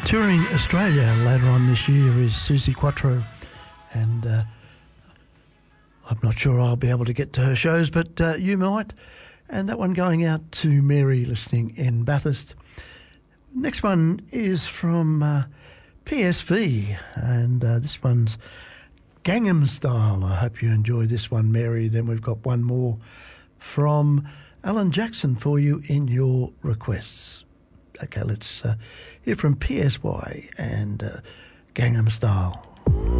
Touring Australia later on this year is Suzi Quatro, and I'm not sure I'll be able to get to her shows, but you might. And that one going out to Mary listening in Bathurst. Next one is from PSV, and this one's Gangnam Style. I hope you enjoy this one, Mary. Then we've got one more from Alan Jackson for you in your requests. Okay, let's hear from PSY and Gangnam Style.